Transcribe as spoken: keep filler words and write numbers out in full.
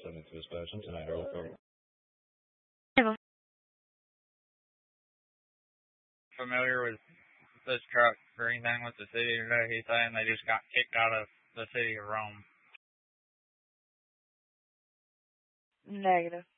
seventy-two dispatch. I'm tonight early. Familiar with this truck or anything with the city today? He's saying they just got kicked out of the city of Rome. Negative.